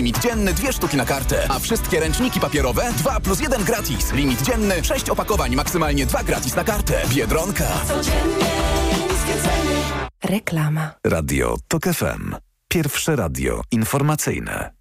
Limit dzienny 2 sztuki na kartę, a wszystkie ręczniki papierowe 2+1 gratis. Limit dzienny 6 opakowań, maksymalnie 2 gratis na kartę. Biedronka. Reklama. Radio TOK FM. Pierwsze radio informacyjne.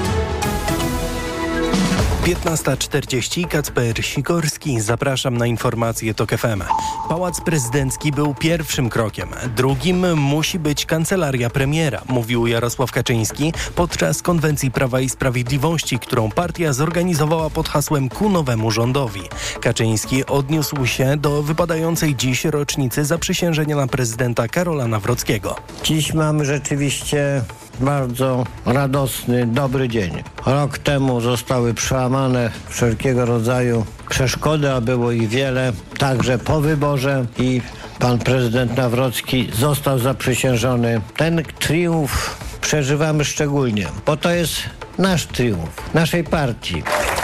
15:40, Kacper Sikorski. Zapraszam na informacje TOK FM. Pałac Prezydencki był pierwszym krokiem. Drugim musi być kancelaria premiera, mówił Jarosław Kaczyński podczas konwencji Prawa i Sprawiedliwości, którą partia zorganizowała pod hasłem ku nowemu rządowi. Kaczyński odniósł się do wypadającej dziś rocznicy zaprzysiężenia na prezydenta Karola Nawrockiego. Dziś mamy rzeczywiście bardzo radosny, dobry dzień. Rok temu zostały przełamane wszelkiego rodzaju przeszkody, a było ich wiele, także po wyborze i pan prezydent Nawrocki został zaprzysiężony. Ten triumf przeżywamy szczególnie, bo to jest nasz triumf, naszej partii.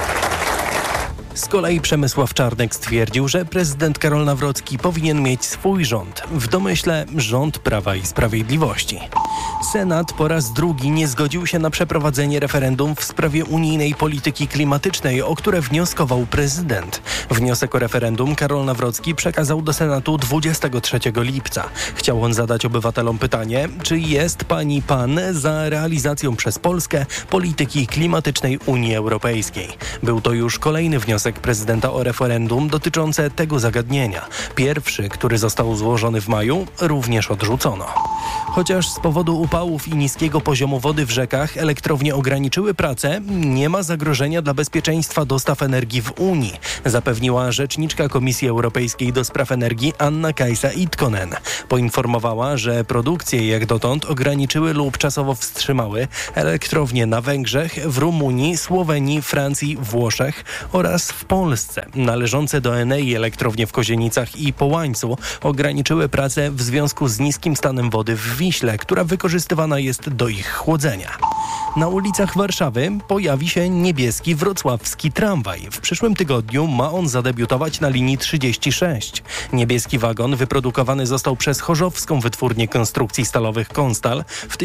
Z kolei Przemysław Czarnek stwierdził, że prezydent Karol Nawrocki powinien mieć swój rząd. W domyśle rząd Prawa i Sprawiedliwości. Senat po raz drugi nie zgodził się na przeprowadzenie referendum w sprawie unijnej polityki klimatycznej, o które wnioskował prezydent. Wniosek o referendum Karol Nawrocki przekazał do Senatu 23 lipca. Chciał on zadać obywatelom pytanie, czy jest pani pan za realizacją przez Polskę polityki klimatycznej Unii Europejskiej. Był to już kolejny wniosek prezydenta o referendum dotyczące tego zagadnienia. Pierwszy, który został złożony w maju, również odrzucono. Chociaż z powodu upałów i niskiego poziomu wody w rzekach elektrownie ograniczyły pracę, nie ma zagrożenia dla bezpieczeństwa dostaw energii w Unii, zapewniła rzeczniczka Komisji Europejskiej do spraw energii Anna-Kaisa Itkonen. Poinformowała, że produkcję jak dotąd ograniczyły lub czasowo wstrzymały elektrownie na Węgrzech, w Rumunii, Słowenii, Francji, Włoszech oraz w Polsce. Należące do Enei elektrownie w Kozienicach i Połańcu ograniczyły pracę w związku z niskim stanem wody w Wiśle, która wykorzystywana jest do ich chłodzenia. Na ulicach Warszawy pojawi się niebieski wrocławski tramwaj. W przyszłym tygodniu ma on zadebiutować na linii 36. Niebieski wagon wyprodukowany został przez chorzowską wytwórnię konstrukcji stalowych Konstal w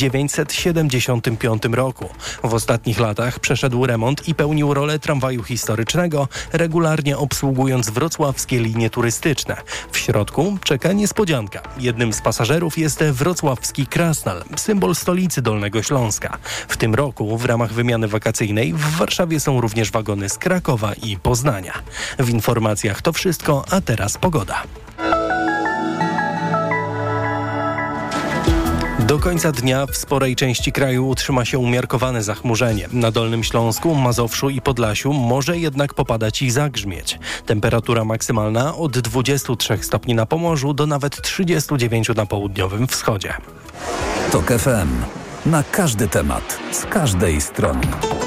1975 roku. W ostatnich latach przeszedł remont i pełnił rolę tramwaju historycznego, regularnie obsługując wrocławskie linie turystyczne. W środku czeka niespodzianka. Jednym z pasażerów jest wrocławski Krasnal, symbol stolicy Dolnego Śląska. W tym roku w ramach wymiany wakacyjnej w Warszawie są również wagony z Krakowa i Poznania. W informacjach to wszystko, a teraz pogoda. Do końca dnia w sporej części kraju utrzyma się umiarkowane zachmurzenie. Na Dolnym Śląsku, Mazowszu i Podlasiu może jednak popadać i zagrzmieć. Temperatura maksymalna od 23 stopni na Pomorzu do nawet 39 na południowym wschodzie. TOK FM. Na każdy temat, z każdej strony.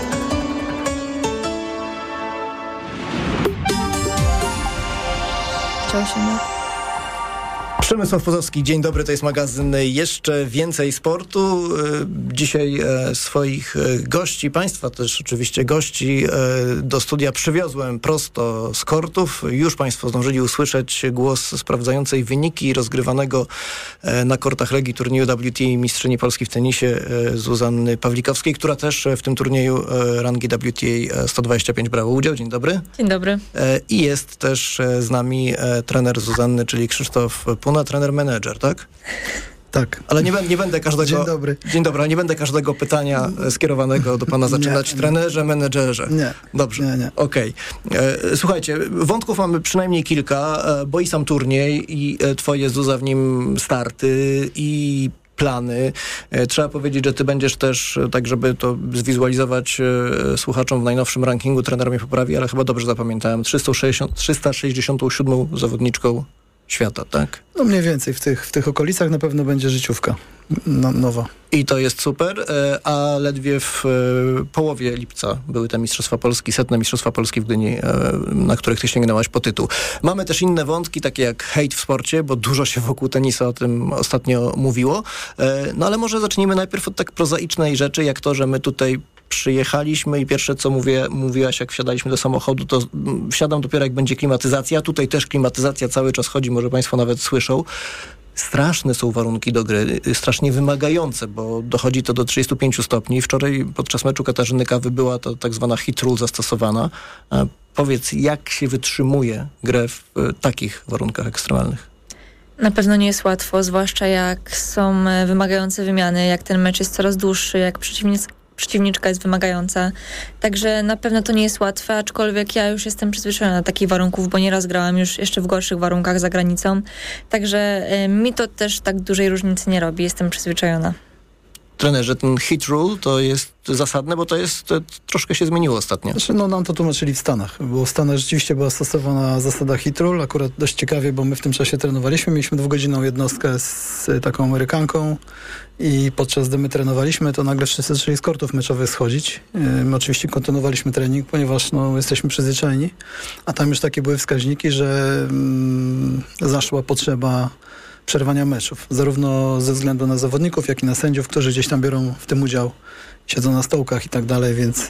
Przemysław Pozowski, dzień dobry, to jest magazyn Jeszcze Więcej Sportu. Dzisiaj swoich gości, państwa też oczywiście gości do studia przywiozłem prosto z kortów. Już państwo zdążyli usłyszeć głos sprawdzającej wyniki rozgrywanego na kortach Legii turnieju WTA mistrzyni Polski w tenisie Zuzanny Pawlikowskiej, która też w tym turnieju rangi WTA 125 brała udział. Dzień dobry. Dzień dobry. I jest też z nami trener Zuzanny, czyli Krzysztof Puna, trener-menedżer, tak? Tak. Ale nie będę każdego... Dzień dobry. Dzień dobry, ale nie będę każdego pytania skierowanego do pana zaczynać. Trenerze, menedżerze. Nie. Dobrze. Nie. Okej. Słuchajcie, wątków mamy przynajmniej kilka, bo i sam turniej, i twoje, Zuza, w nim starty, i plany. Trzeba powiedzieć, że ty będziesz też, tak żeby to zwizualizować słuchaczom, w najnowszym rankingu, trener mnie poprawi, ale chyba dobrze zapamiętałem, 367 zawodniczką świata, tak? No mniej więcej w tych okolicach na pewno będzie życiówka nowa. I to jest super, a ledwie w połowie lipca były te Mistrzostwa Polski, 100. Mistrzostwa Polski w Gdyni, na których ty sięgnęłaś po tytuł. Mamy też inne wątki, takie jak hejt w sporcie, bo dużo się wokół tenisa o tym ostatnio mówiło. No ale może zacznijmy najpierw od tak prozaicznej rzeczy, jak to, że my tutaj przyjechaliśmy i pierwsze co mówiłaś, jak wsiadaliśmy do samochodu, to wsiadam dopiero jak będzie klimatyzacja. Tutaj też klimatyzacja cały czas chodzi, może państwo nawet słyszą. straszne są warunki do gry, strasznie wymagające, bo dochodzi to do 35 stopni. Wczoraj podczas meczu Katarzyny Kawy była to tak zwana hit rule zastosowana. Powiedz, jak się wytrzymuje grę w takich warunkach ekstremalnych? Na pewno nie jest łatwo, zwłaszcza jak są wymagające wymiany, jak ten mecz jest coraz dłuższy, jak przeciwniczka jest wymagająca. Także na pewno to nie jest łatwe, aczkolwiek ja już jestem przyzwyczajona do takich warunków, bo nieraz grałam już jeszcze w gorszych warunkach za granicą. Także mi to też tak dużej różnicy nie robi, jestem przyzwyczajona. Trenerze, ten hit rule to jest zasadne, bo to troszkę się zmieniło ostatnio. Znaczy, nam to tłumaczyli w Stanach, bo w Stanach rzeczywiście była stosowana zasada hit rule, akurat dość ciekawie, bo my w tym czasie trenowaliśmy, mieliśmy 2-godzinną jednostkę z taką Amerykanką i podczas gdy my trenowaliśmy, to nagle wszyscy zaczęli z kortów meczowych schodzić. My oczywiście kontynuowaliśmy trening, ponieważ jesteśmy przyzwyczajeni, a tam już takie były wskaźniki, że zaszła potrzeba przerwania meczów, zarówno ze względu na zawodników, jak i na sędziów, którzy gdzieś tam biorą w tym udział, siedzą na stołkach i tak dalej, więc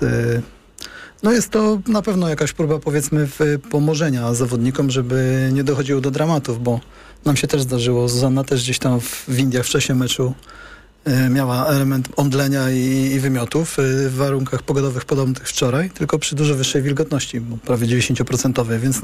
jest to na pewno jakaś próba, powiedzmy, pomożenia zawodnikom, żeby nie dochodziło do dramatów, bo nam się też zdarzyło, Zuzanna też gdzieś tam w Indiach w czasie meczu miała element omdlenia i wymiotów w warunkach pogodowych podobnych wczoraj, tylko przy dużo wyższej wilgotności, bo prawie 90%, więc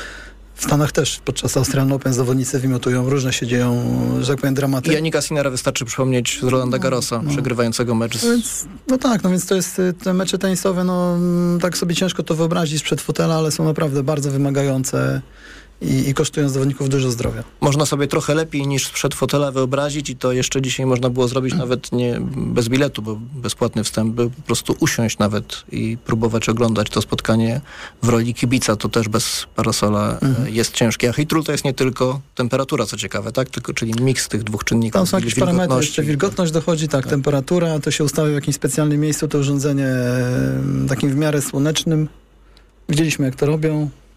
w Stanach też podczas Australian Open zawodnicy wymiotują, różne się dzieją, że tak powiem, dramaty. I Jannika Sinnera wystarczy przypomnieć z Rolanda Garrosa, przegrywającego mecz. Więc to jest te mecze tenisowe, tak sobie ciężko to wyobrazić sprzed fotela, ale są naprawdę bardzo wymagające i kosztują zawodników dużo zdrowia. Można sobie trochę lepiej niż sprzed fotela wyobrazić i to jeszcze dzisiaj można było zrobić nawet nie bez biletu, bo bezpłatny wstęp, by po prostu usiąść nawet i próbować oglądać to spotkanie w roli kibica, to też bez parasola jest ciężkie. A hit rule to jest nie tylko temperatura, co ciekawe, tak? czyli miks tych dwóch czynników. Tam są jakieś parametry, jeszcze wilgotność dochodzi, tak, temperatura, to się ustawia w jakimś specjalnym miejscu, to urządzenie takim w miarę słonecznym. Widzieliśmy, jak to robią.